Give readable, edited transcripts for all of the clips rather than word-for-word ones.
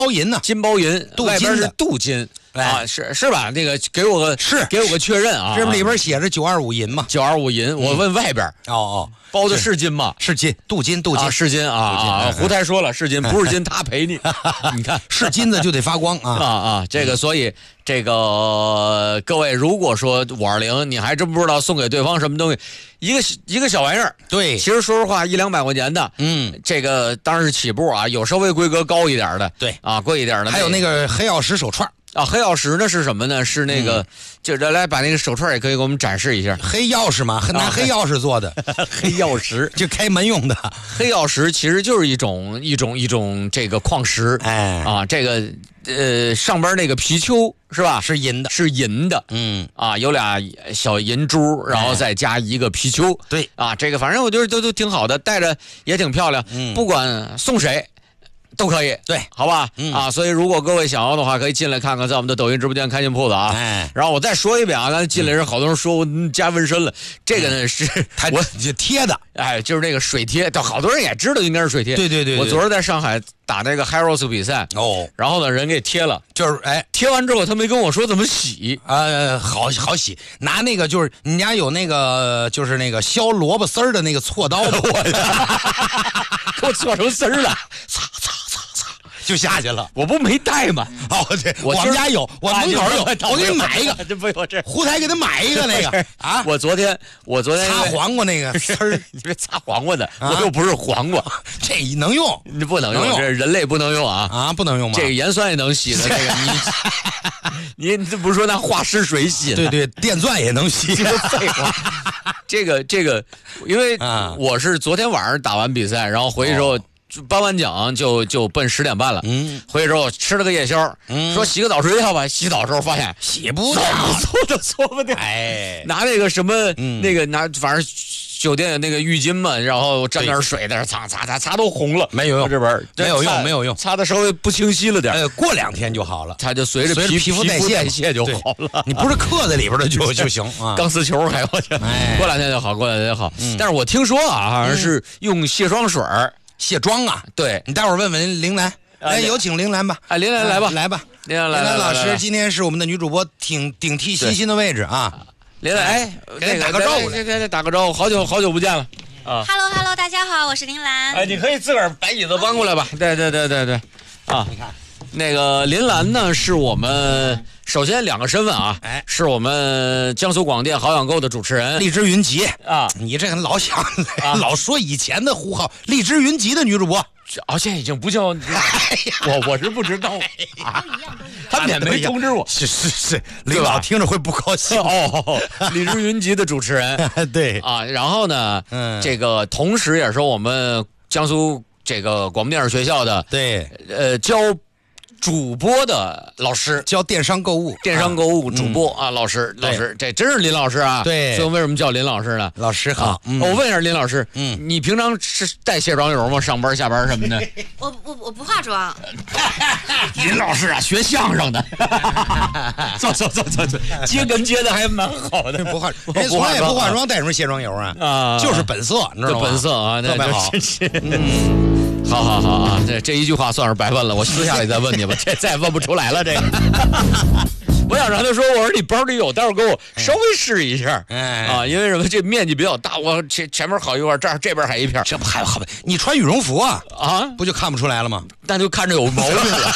银呢？ 金包银，外边是镀金。啊，是吧？那个给我个确认啊！ 这不里边写着925银吗 ？925银，我问外边。包的是金吗？ 是金，镀金是金啊！胡台说了是金，不是金他赔你。你看是金子就得发光啊！ 这个所以这个各位，如果说520你还真不知道送给对方什么东西，一个小玩意儿。 对， 其实说实话，100-200块钱的，这个当然是起步啊，有稍微规格高一点的， 对啊，贵一点的。 还有那个黑曜石手串。 黑曜石呢是什么呢？是那个，就是来把那个手串也可以给我们展示一下。 黑曜石嘛，拿黑曜石做的， 黑曜石就开门用的。 黑曜石其实就是一种这个矿石，这个上边那个貔貅是吧？ 是银的，有俩小银珠，然后再加一个貔貅。 对啊，这个反正我觉得都挺好的，戴着也挺漂亮。不管送谁。都可以， 对， 好吧，所以如果各位想要的话，可以进来看看，在我们的抖音直播间开心铺子啊。然后我再说一遍啊，刚才进来是好多人说我加纹身了，这个呢是我贴的， 就是那个水贴，好多人也知道应该是水贴。 对， 我昨儿在上海打那个 Heroes 比赛然后呢人给贴了， 就是贴完之后他没跟我说怎么洗好洗，拿那个就是你家有那个就是那个削萝卜丝儿的那个锉刀的， 给我锉成丝儿了， 擦就下去了。 我不没带吗？ 对，我们家有，我门口有，我给你买一个。 这不有这胡台给他买一个那个啊！ 我昨天擦黄瓜那个丝儿， 你别擦黄瓜的，我又不是黄瓜， 这能用？ 你不能用，这人类不能用啊！ 不能用吗？ 这个盐酸也能洗的，这个你这不是说拿化湿水洗的？ 对，电钻也能洗。 这个废话。这个，因为我是昨天晚上打完比赛，然后回去之后。颁完奖就奔10点半了，回去之后吃了个夜宵，说洗个澡睡觉吧。洗澡时候发现洗不掉， 搓不掉，拿那个什么那个反正酒店那个浴巾嘛，然后沾点水在那擦都红了， 没有用， 这边没有用， 擦的稍微不清晰了点， 过2天就好了， 它就随着皮肤代谢就好了。 你不是刻在里边的就行啊， 钢丝球还有去，过2天就好，但是我听说好像是用卸妆水卸妆啊？ 对， 你待会儿问问铃兰，有请铃兰吧。 铃兰来吧， 铃兰老师今天是我们的女主播，顶替欣欣的位置啊。 铃兰， 给打个招呼， 给打个招呼，好久不见了啊 ！Hello， 大家好，我是铃兰。 你可以自个儿把椅子搬过来吧。对，啊，你看，那个铃兰呢，是我们首先2个身份啊，是我们江苏广电好养购的主持人， 荔枝云集啊， 你这个老想老说以前的呼号，荔枝云集的女主播。 现在已经不叫我是不知道啊，他们也没通知我。 是，领导听着会不高兴荔枝云集的主持人， 对啊，然后呢，这个同时也是我们江苏这个广播电视学校的教主播的老师， 教电商购物主播老师，这真是林老师啊。 对， 所以为什么叫林老师呢？ 老师好， 我问一下林老师，你平常是带卸妆油吗？上班下班什么的？ 我不化妆。 林老师啊，学相声的。走，接跟接的还蛮好的。 不化妆，从来也不化妆，带什么卸妆油啊？就是本色，你知道吗？ 本色啊， 特别好。 好啊，这一句话算是白问了，我私下里再问你吧，这再也问不出来了。这个，我想让他说，我说你包里有，待会儿给我稍微试一下，因为什么？这面积比较大，我前面好一块，这边还一片， 这不还好？你穿羽绒服啊，不就看不出来了吗？ 那就看着有毛病了。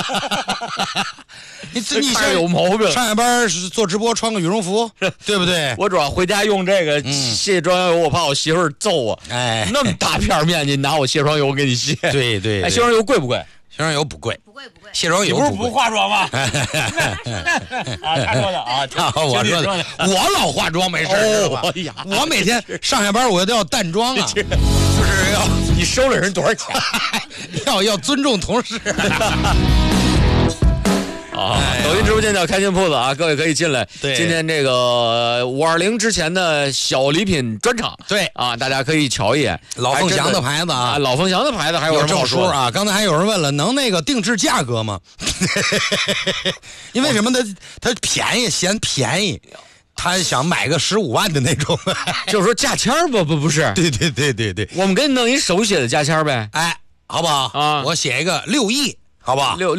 你看着有毛病。 上下班做直播穿个羽绒服，对不对？ 我主要回家用这个卸妆油，我怕我媳妇儿揍我。那么大片面积，拿我卸妆油给你卸。 对， 卸妆油贵不贵？ 卸妆油不贵，卸妆油你不是不化妆吗？他说的啊， 我说的，我老化妆没事我每天上下班我都要淡妆啊，就是要你收了人多少钱？ 要尊重同事。 抖音直播间叫开心铺子啊，各位可以进来。 对， 今天这个520之前的小礼品专场， 对啊，大家可以瞧一眼老凤祥的牌子啊， 老凤祥的牌子还有什么好说啊？刚才还有人问了，能那个定制价格吗？因为什么呢？他便宜，嫌便宜。他想买个15万的那种， 就是说价签不是？ 对， 我们给你弄一手写的价签呗， 好不好啊？我写一个6亿，好不好？